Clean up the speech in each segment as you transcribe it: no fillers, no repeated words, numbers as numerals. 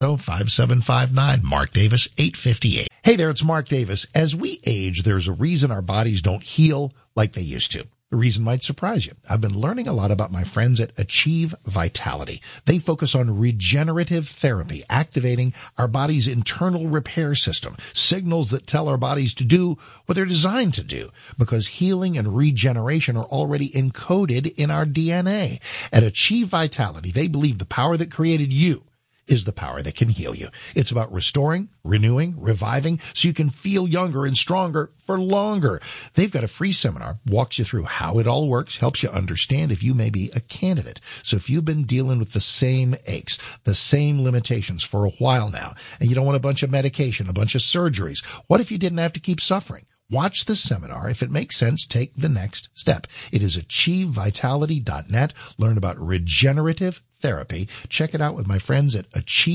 5759, Mark Davis, 858. Hey there, it's Mark Davis. As we age, there's a reason our bodies don't heal like they used to. The reason might surprise you. I've been learning a lot about my friends at Achieve Vitality. They focus on regenerative therapy, activating our body's internal repair system, signals that tell our bodies to do what they're designed to do, because healing and regeneration are already encoded in our DNA. At Achieve Vitality, they believe the power that created you is the power that can heal you. It's about restoring, renewing, reviving, so you can feel younger and stronger for longer. They've got a free seminar, walks you through how it all works, helps you understand if you may be a candidate. So if you've been dealing with the same aches, the same limitations for a while now, and you don't want a bunch of medication, a bunch of surgeries, what if you didn't have to keep suffering? Watch the seminar. If it makes sense, take the next step. It is achievevitality.net. Learn about regenerative therapy. Check it out with my friends at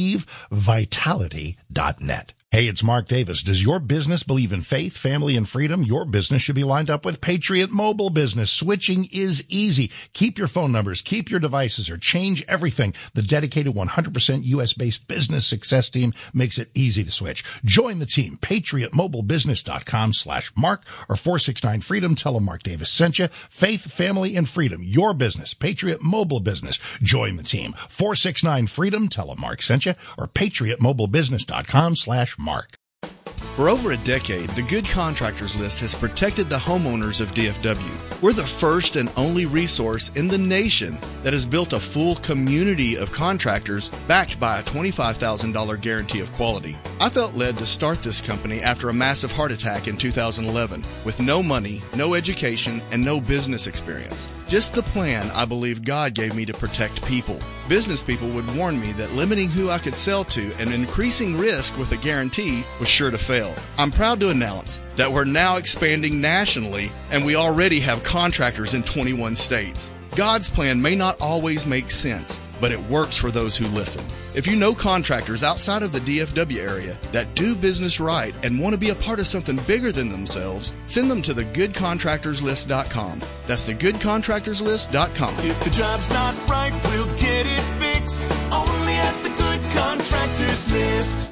achievevitality.net. Hey, it's Mark Davis. Does your business believe in faith, family, and freedom? Your business should be lined up with Patriot Mobile Business. Switching is easy. Keep your phone numbers, keep your devices, or change everything. The dedicated 100% U.S.-based business success team makes it easy to switch. Join the team. PatriotMobileBusiness.com/Mark or 469-FREEDOM. Tell them Mark Davis sent you. Faith, family, and freedom. Your business. Patriot Mobile Business. Join the team. 469-FREEDOM. Tell them Mark sent you or PatriotMobileBusiness.com/Mark. For over a decade, the Good Contractors List has protected the homeowners of DFW. We're the first and only resource in the nation that has built a full community of contractors backed by a $25,000 guarantee of quality. I felt led to start this company after a massive heart attack in 2011 with no money, no education, and no business experience. Just the plan I believe God gave me to protect people. Business people would warn me that limiting who I could sell to and increasing risk with a guarantee was sure to fail. I'm proud to announce that we're now expanding nationally, and we already have contractors in 21 states. God's plan may not always make sense, but it works for those who listen. If you know contractors outside of the DFW area that do business right and want to be a part of something bigger than themselves, send them to thegoodcontractorslist.com. That's thegoodcontractorslist.com. If the job's not right, we'll get it fixed. Only at the Good Contractors List.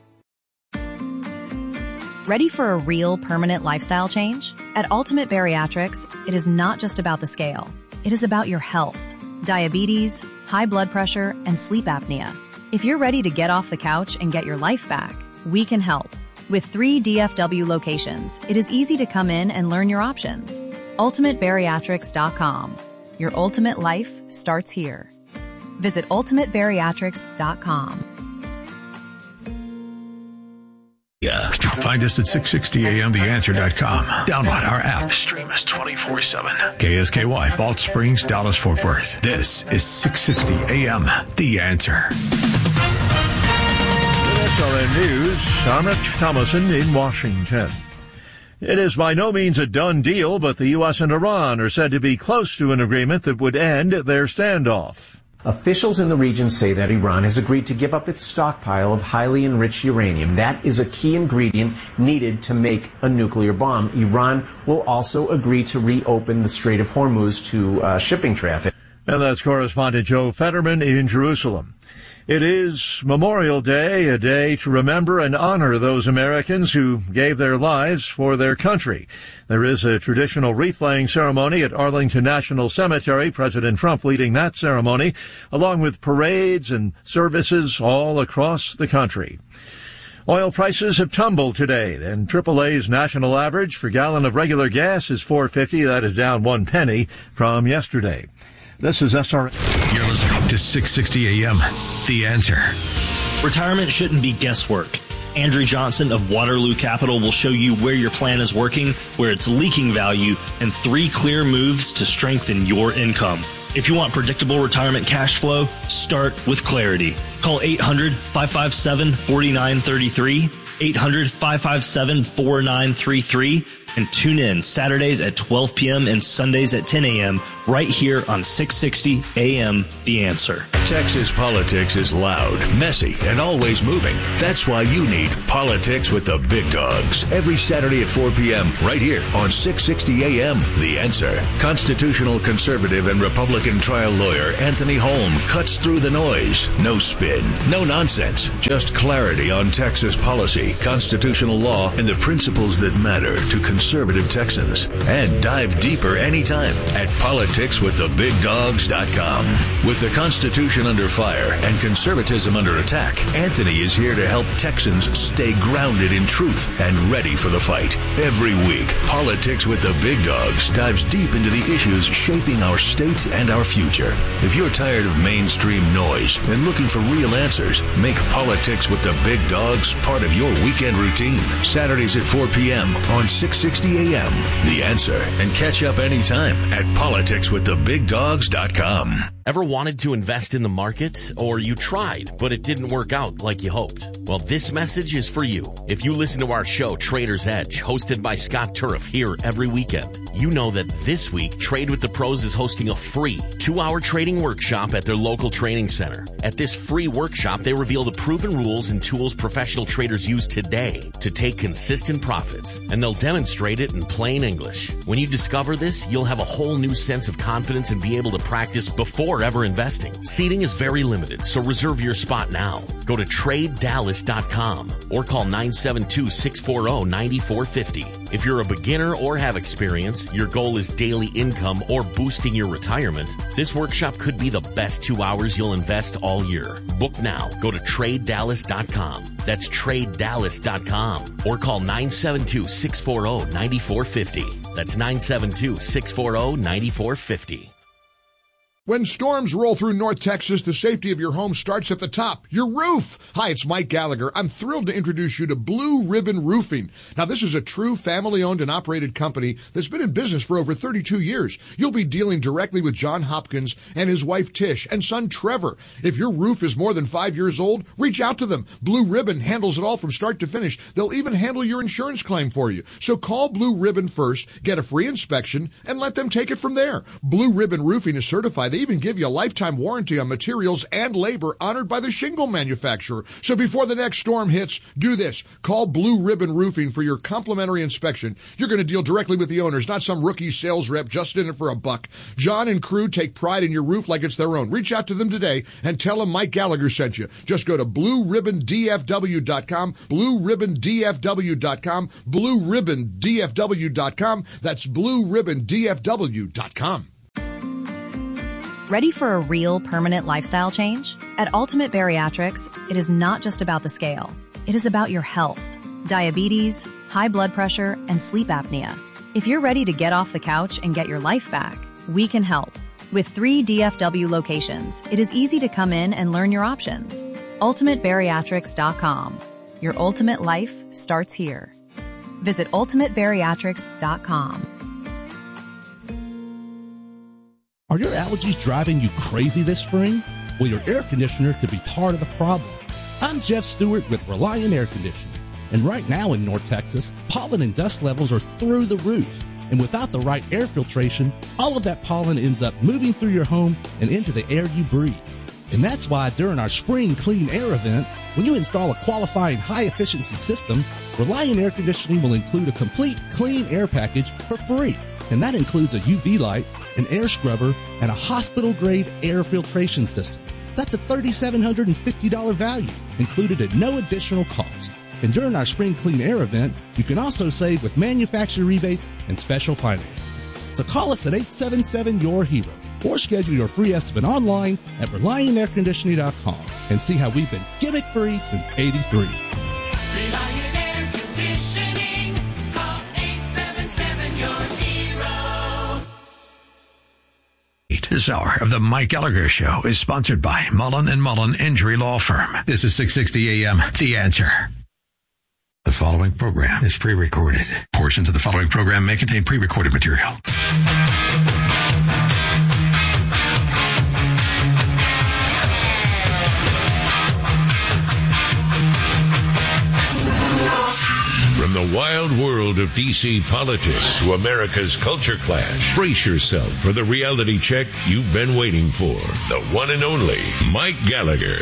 Ready for a real permanent lifestyle change? At Ultimate Bariatrics, it is not just about the scale. It is about your health, diabetes, high blood pressure, and sleep apnea. If you're ready to get off the couch and get your life back, we can help. With 3 DFW locations, it is easy to come in and learn your options. UltimateBariatrics.com. Your ultimate life starts here. Visit UltimateBariatrics.com. Yeah. Find us at 660amtheanswer.com. Download our app. Stream us 24/7. KSKY, Balch Springs, Dallas, Fort Worth. This is 660 AM, The Answer. SRN News, I'm Rich Thomason in Washington. It is by no means a done deal, but the U.S. and Iran are said to be close to an agreement that would end their standoff. Officials in the region say that Iran has agreed to give up its stockpile of highly enriched uranium. That is a key ingredient needed to make a nuclear bomb. Iran will also agree to reopen the Strait of Hormuz to shipping traffic. And that's correspondent Joe Fetterman in Jerusalem. It is Memorial Day, a day to remember and honor those Americans who gave their lives for their country. There is a traditional wreath-laying ceremony at Arlington National Cemetery, President Trump leading that ceremony, along with parades and services all across the country. Oil prices have tumbled today, and AAA's national average for gallon of regular gas is $4.50. That is down 1 penny from yesterday. This is SRN. You're listening to 660 AM, The Answer. Retirement shouldn't be guesswork. Andrew Johnson of Waterloo Capital will show you where your plan is working, where it's leaking value, and 3 clear moves to strengthen your income. If you want predictable retirement cash flow, start with Clarity. Call 800-557-4933, 800-557-4933. And tune in Saturdays at 12 p.m. and Sundays at 10 a.m. right here on 660 AM The Answer. Texas politics is loud, messy, and always moving. That's why you need Politics with the Big Dogs every Saturday at 4 p.m. right here on 660 AM The Answer. Constitutional conservative and Republican trial lawyer Anthony Holm cuts through the noise. No spin, no nonsense, just clarity on Texas policy, constitutional law, and the principles that matter to conservative Texans. And dive deeper anytime at politicswiththebigdogs.com. With the Constitution under fire and conservatism under attack, Anthony is here to help Texans stay grounded in truth and ready for the fight. Every week, Politics with the Big Dogs dives deep into the issues shaping our state and our future. If you're tired of mainstream noise and looking for real answers, make Politics with the Big Dogs part of your weekend routine. Saturdays at 4 p.m. on 660 AM The Answer. And catch up anytime at politicswiththebigdogs.com. Ever wanted to invest in the market? Or you tried, but it didn't work out like you hoped? Well, this message is for you. If you listen to our show, Trader's Edge, hosted by Scott Turf here every weekend, you know that this week, Trade with the Pros is hosting a free 2-hour trading workshop at their local training center. At this free workshop, they reveal the proven rules and tools professional traders use today to take consistent profits, and they'll demonstrate it in plain English. When you discover this, you'll have a whole new sense of confidence and be able to practice before ever investing. Seating is very limited, so reserve your spot now. Go to TradeDallas.com or call 972-640-9450. If you're a beginner or have experience, your goal is daily income or boosting your retirement, this workshop could be the best 2 hours you'll invest all year. Book now. Go to TradeDallas.com. That's TradeDallas.com or call 972-640-9450. That's 972-640-9450. When storms roll through North Texas, the safety of your home starts at the top, your roof. Hi, it's Mike Gallagher. I'm thrilled to introduce you to Blue Ribbon Roofing. Now, this is a true family-owned and operated company that's been in business for over 32 years. You'll be dealing directly with John Hopkins and his wife Tish and son Trevor. If your roof is more than 5 years old, reach out to them. Blue Ribbon handles it all from start to finish. They'll even handle your insurance claim for you. So call Blue Ribbon first, get a free inspection, and let them take it from there. Blue Ribbon Roofing is certified. They even give you a lifetime warranty on materials and labor honored by the shingle manufacturer. So before the next storm hits, do this. Call Blue Ribbon Roofing for your complimentary inspection. You're going to deal directly with the owners, not some rookie sales rep just in it for a buck. John and crew take pride in your roof like it's their own. Reach out to them today and tell them Mike Gallagher sent you. Just go to BlueRibbonDFW.com, BlueRibbonDFW.com, BlueRibbonDFW.com. That's BlueRibbonDFW.com. Ready for a real permanent lifestyle change? At Ultimate Bariatrics, it is not just about the scale. It is about your health, diabetes, high blood pressure, and sleep apnea. If you're ready to get off the couch and get your life back, we can help. With 3 DFW locations, it is easy to come in and learn your options. UltimateBariatrics.com. Your ultimate life starts here. Visit UltimateBariatrics.com. Are your allergies driving you crazy this spring? Well, your air conditioner could be part of the problem. I'm Jeff Stewart with Reliant Air Conditioning. And right now in North Texas, pollen and dust levels are through the roof. And without the right air filtration, all of that pollen ends up moving through your home and into the air you breathe. And that's why during our Spring Clean Air event, when you install a qualifying high-efficiency system, Reliant Air Conditioning will include a complete clean air package for free. And that includes a UV light, an air scrubber, and a hospital-grade air filtration system. That's a $3,750 value, included at no additional cost. And during our Spring Clean Air event, you can also save with manufacturer rebates and special financing. So call us at 877-YOUR-HERO or schedule your free estimate online at ReliantAirConditioning.com and see how we've been gimmick-free since '83. Reliant Air Conditioning. Call 877-YOUR-HERO. This hour of the Mike Gallagher Show is sponsored by Mullen & Mullen Injury Law Firm. This is 660 AM, The Answer. The following program is pre-recorded. Portions of the following program may contain pre-recorded material. From the the wild world of D.C. politics to America's culture clash, brace yourself for the reality check you've been waiting for. The one and only Mike Gallagher.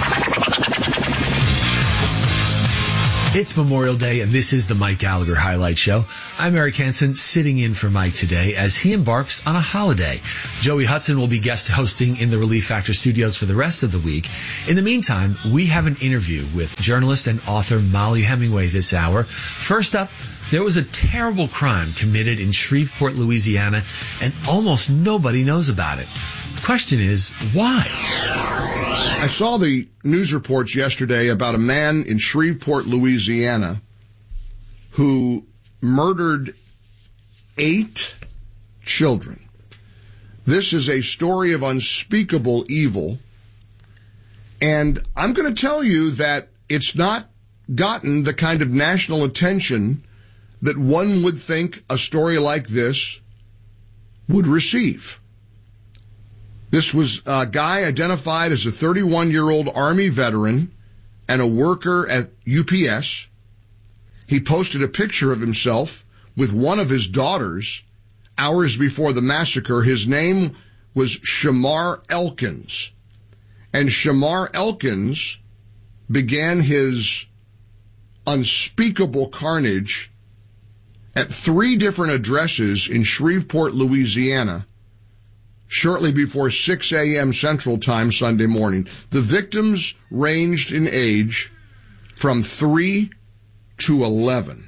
It's Memorial Day, and this is the Mike Gallagher Highlight Show. I'm Eric Hansen, sitting in for Mike today as he embarks on a holiday. Joey Hudson will be guest hosting in the Relief Factor studios for the rest of the week. In the meantime, we have an interview with journalist and author Molly Hemingway this hour. First up, there was a terrible crime committed in Shreveport, Louisiana, and almost nobody knows about it. The question is, why? I saw the news reports yesterday about a man in Shreveport, Louisiana, who murdered 8 children. This is a story of unspeakable evil, and I'm going to tell you that it's not gotten the kind of national attention that one would think a story like this would receive. This was a guy identified as a 31-year-old Army veteran and a worker at UPS. He posted a picture of himself with one of his daughters hours before the massacre. His name was Shamar Elkins. And Shamar Elkins began his unspeakable carnage at 3 different addresses in Shreveport, Louisiana, shortly before 6 a.m. Central Time Sunday morning. The victims ranged in age from 3 to 11.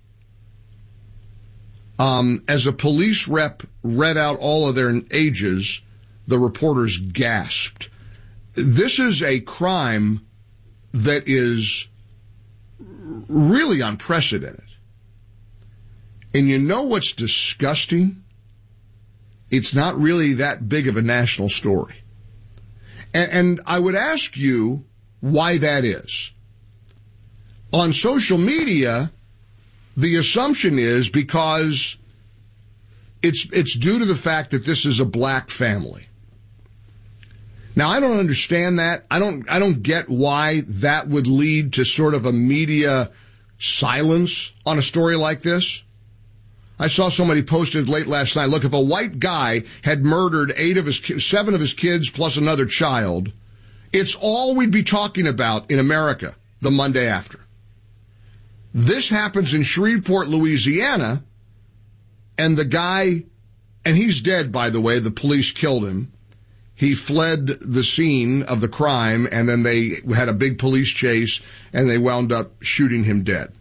As a police rep read out all of their ages, the reporters gasped. This is a crime that is really unprecedented. And you know what's disgusting? It's not really that big of a national story. And I would ask you why that is. On social media, the assumption is because it's due to the fact that this is a black family. Now, I don't understand that. I don't get why that would lead to sort of a media silence on a story like this. I saw somebody posted late last night, look, if a white guy had murdered 7 of his kids plus another child, it's all we'd be talking about in America the Monday after. This happens in Shreveport, Louisiana, and the guy, and he's dead, by the way, the police killed him. He fled the scene of the crime, and then they had a big police chase, and they wound up shooting him dead.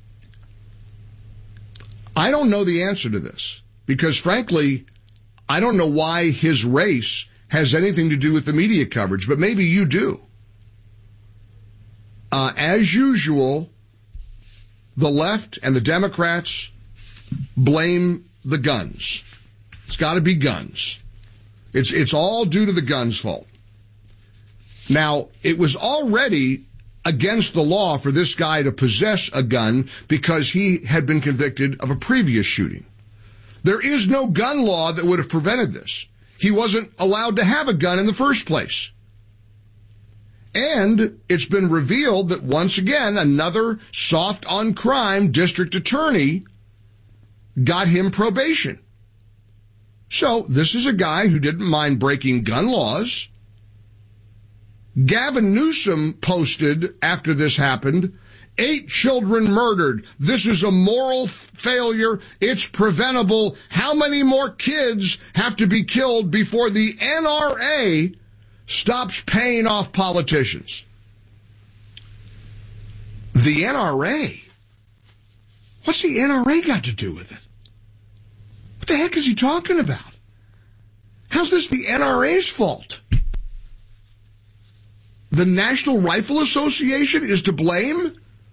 I don't know the answer to this because, frankly, I don't know why his race has anything to do with the media coverage, but maybe you do. As usual, the left and the Democrats blame the guns. It's got to be guns. It's all due to the guns' fault. Now, it was already against the law for this guy to possess a gun because he had been convicted of a previous shooting. There is no gun law that would have prevented this. He wasn't allowed to have a gun in the first place. And it's been revealed that once again, another soft on crime district attorney got him probation. So this is a guy who didn't mind breaking gun laws. Gavin Newsom posted after this happened, 8 children murdered. This is a moral failure. It's preventable. How many more kids have to be killed before the NRA stops paying off politicians? The NRA? What's the NRA got to do with it? What the heck is he talking about? How's this the NRA's fault? The National Rifle Association is to blame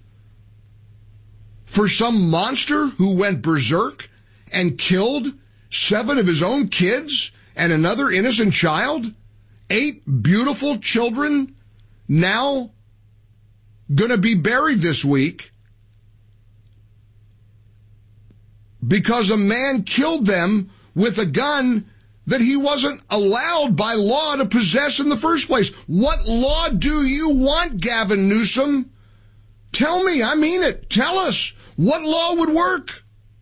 for some monster who went berserk and killed 7 of his own kids and another innocent child? 8 beautiful children now going to be buried this week because a man killed them with a gun that he wasn't allowed by law to possess in the first place. What law do you want, Gavin Newsom, Tell me, I mean it. Tell us what law would work.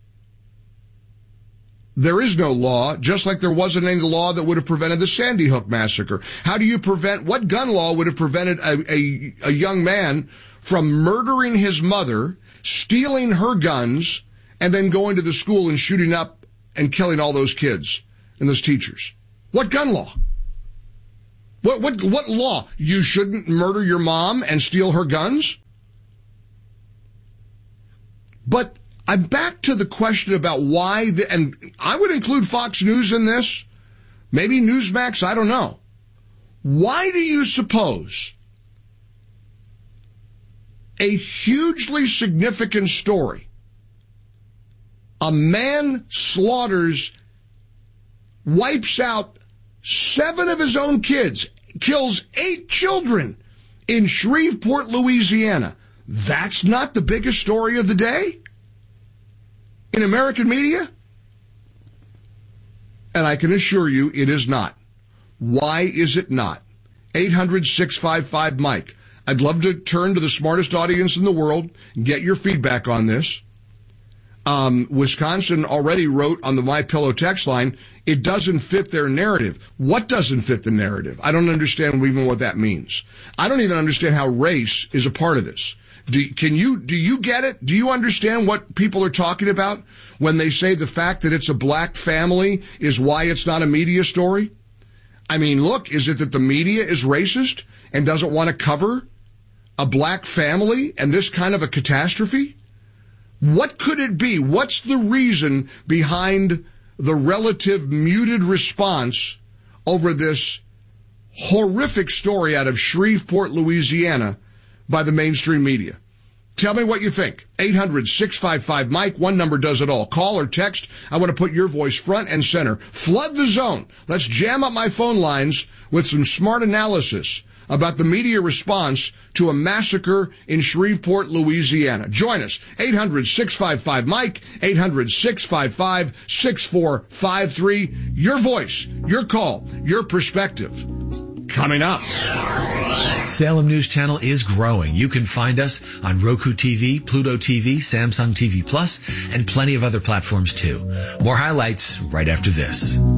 There is no law, just like there wasn't any law that would have prevented the Sandy Hook massacre. How do you prevent, what gun law would have prevented a young man from murdering his mother, stealing her guns, and then going to the school and shooting up and killing all those kids and those teachers? What gun law? What law? You shouldn't murder your mom and steal her guns? But I'm back to the question about why, and I would include Fox News in this, maybe Newsmax, I don't know. Why do you suppose a hugely significant story, a man wipes out 7 of his own kids, kills 8 children in Shreveport, Louisiana, that's not the biggest story of the day in American media? And I can assure you it is not. Why is it not? 800-655-MIKE. I'd love to turn to the smartest audience in the world and get your feedback on this. Wisconsin already wrote on the MyPillow text line, it doesn't fit their narrative. What doesn't fit the narrative? I don't understand even what that means. I don't even understand how race is a part of this. Do you get it? Do you understand what people are talking about when they say the fact that it's a black family is why it's not a media story? I mean, look, is it that the media is racist and doesn't want to cover a black family and this kind of a catastrophe? What could it be? What's the reason behind the relative muted response over this horrific story out of Shreveport, Louisiana, by the mainstream media? Tell me what you think. 800-655-MIKE. One number does it all. Call or text. I want to put your voice front and center. Flood the zone. Let's jam up my phone lines with some smart analysis about the media response to a massacre in Shreveport, Louisiana. Join us. 800-655-MIKE. 800-655-6453. Your voice, your call, your perspective. Coming up. Salem News Channel is growing. You can find us on Roku TV, Pluto TV, Samsung TV Plus, and plenty of other platforms too. More highlights right after this.